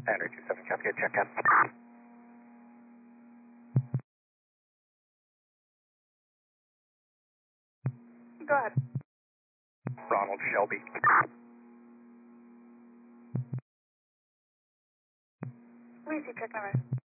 Standard 27 Cascade, check in. Go ahead. Ronald Shelby. Lucy, check number.